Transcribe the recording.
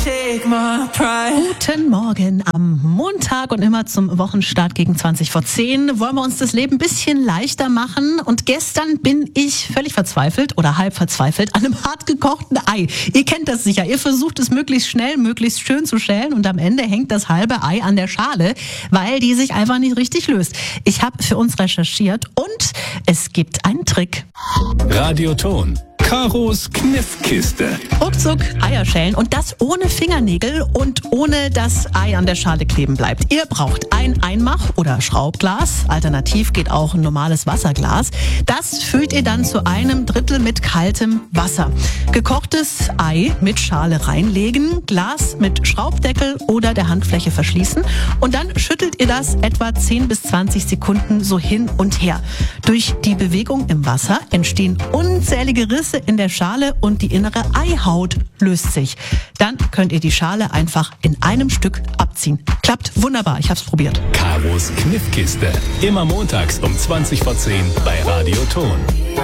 Take my pride. Guten Morgen am Montag und immer zum Wochenstart gegen 20:10 wollen wir uns das Leben ein bisschen leichter machen. Und gestern bin ich völlig verzweifelt oder halb verzweifelt an einem hart gekochten Ei. Ihr kennt das sicher. Ihr versucht es möglichst schnell, möglichst schön zu schälen und am Ende hängt das halbe Ei an der Schale, weil die sich einfach nicht richtig löst. Ich habe für uns recherchiert und es gibt einen Trick. Radioton. Karos Kniffkiste. Ruckzuck Eier schälen und das ohne Fingernägel und ohne dass Ei an der Schale kleben bleibt. Ihr braucht ein Einmach- oder Schraubglas. Alternativ geht auch ein normales Wasserglas. Das füllt ihr dann zu 1/3 mit kaltem Wasser. Gekochtes Ei mit Schale reinlegen, Glas mit Schraubdeckel oder der Handfläche verschließen und dann schüttelt ihr das etwa 10 bis 20 Sekunden so hin und her. Durch die Bewegung im Wasser entstehen unzählige Risse in der Schale und die innere Eihaut löst sich. Dann könnt ihr die Schale einfach in einem Stück abziehen. Klappt wunderbar, ich hab's probiert. Karos Kniffkiste. Immer montags um 20:10 bei Radioton.